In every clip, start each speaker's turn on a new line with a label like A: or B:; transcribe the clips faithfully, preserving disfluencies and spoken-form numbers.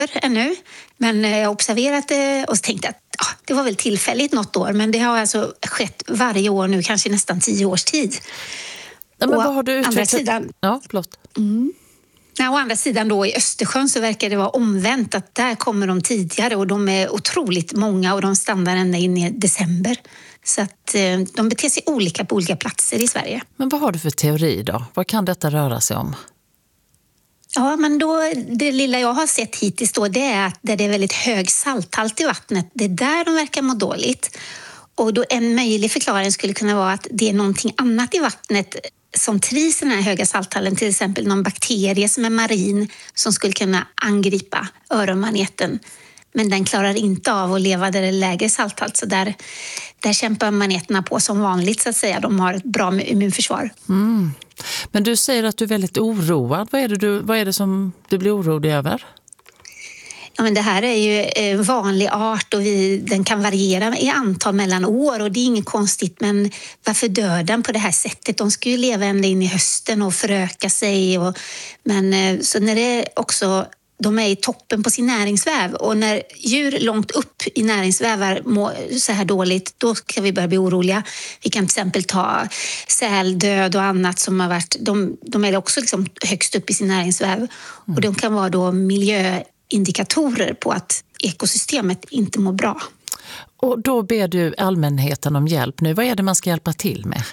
A: ännu. Men jag har observerat det och tänkte att ja, det var väl tillfälligt något år. Men det har alltså skett varje år nu, kanske nästan tio års tid.
B: Ja, men vad har du utvecklat?
A: Sidan,
B: ja, förlåt.
A: Mm. Ja, å andra sidan då i Östersjön så verkar det vara omvänt, att där kommer de tidigare och de är otroligt många och de stannar ända in i december. Så att eh, de beter sig olika på olika platser i Sverige.
B: Men vad har du för teori då? Vad kan detta röra sig om?
A: Ja, men då, det lilla jag har sett hittills då, det är att där det är väldigt hög salthalt i vattnet, det är där de verkar må dåligt. Och då en möjlig förklaring skulle kunna vara att det är någonting annat i vattnet som trivs i den här höga salthalten, till exempel någon bakterie som är marin som skulle kunna angripa öronmaneten. Men den klarar inte av att leva där det är lägre salthalt, så där, där kämpar maneterna på som vanligt så att säga. De har ett bra immunförsvar.
B: Mm. Men du säger att du är väldigt oroad. Vad är det, du, vad är det som du blir orolig över?
A: Ja, men det här är ju en vanlig art och vi, den kan variera i antal mellan år och det är inget konstigt, men varför dör den på det här sättet? De ska ju leva ända in i hösten och föröka sig. Och, men så när det också, de är i toppen på sin näringsväv och när djur långt upp i näringsvävar mår så här dåligt, då kan vi börja bli oroliga. Vi kan till exempel ta säldöd och annat som har varit, de, de är också liksom högst upp i sin näringsväv och de kan vara då miljö indikatorer på att ekosystemet inte mår bra.
B: Och då ber du allmänheten om hjälp nu. Vad är det man ska hjälpa till med?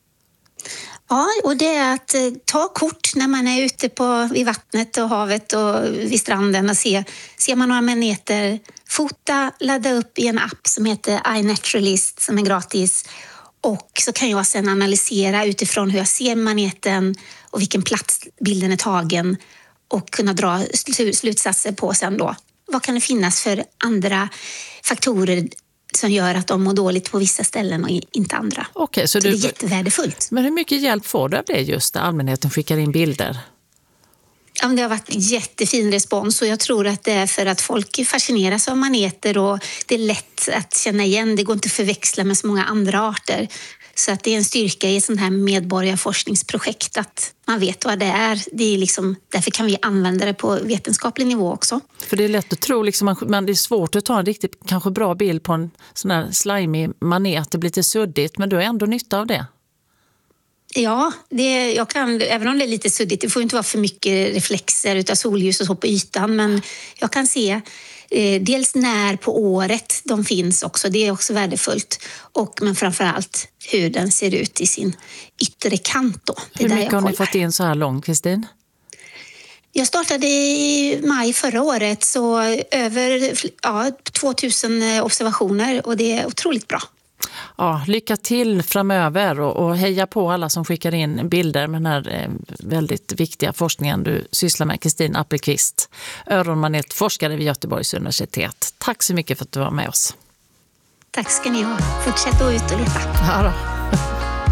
A: Ja, och det är att eh, ta kort när man är ute på, vid vattnet och havet och vid stranden och se, ser man några maneter, fota, ladda upp i en app som heter iNaturalist som är gratis. Och så kan jag sedan analysera utifrån hur jag ser maneten och vilken plats bilden är tagen och kunna dra slutsatser på sen då. Vad kan det finnas för andra faktorer som gör att de mår dåligt på vissa ställen och inte andra?
B: Okej, så, så
A: du...
B: det
A: är jättevärdefullt.
B: Men hur mycket hjälp får du av det just när allmänheten skickar in bilder?
A: Ja, det har varit jättefin respons och jag tror att det är för att folk fascineras av maneter och det är lätt att känna igen. Det går inte att förväxla med så många andra arter. Så att det är en styrka i ett sånt här medborgarforskningsprojekt att man vet vad det är. Det är liksom, därför kan vi använda det på vetenskaplig nivå också.
B: För det är lätt att tro, liksom, man, det är svårt att ta en riktigt kanske bra bild på en sån här slimy manet. Det blir lite suddigt, men du har ändå nytta av det.
A: Ja, det, jag kan, även om det är lite suddigt, det får inte vara för mycket reflexer utav solljus och så på ytan, men jag kan se eh, dels när på året de finns också, det är också värdefullt, och, men framförallt hur den ser ut i sin yttre kant då. Det
B: hur
A: där
B: mycket
A: jag
B: har ni
A: kollar.
B: fått in så här långt, Kristin?
A: Jag startade i maj förra året, så över ja, tvåtusen observationer och det är otroligt bra.
B: Ja, lycka till framöver och, och heja på alla som skickar in bilder med den här eh, väldigt viktiga forskningen du sysslar med, Kristin Appelqvist, öronmanetforskare vid Göteborgs universitet. Tack så mycket för att du var med oss.
A: Tack ska ni ha. Fortsätt att ut och leta.
B: Ja då.